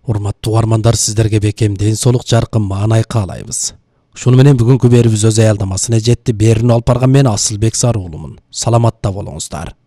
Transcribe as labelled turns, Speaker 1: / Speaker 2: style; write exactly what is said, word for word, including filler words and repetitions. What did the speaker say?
Speaker 1: Урматтуу угармандар, сиздерге бекем ден соолук, жаркын маанай каалайбыз. Ушуну менен бүгүнкү берүүбүз өз аялдамасына жетти. Берүүнү алып барган мен Асылбек Сарыуулумун. Саламатта болуңуздар.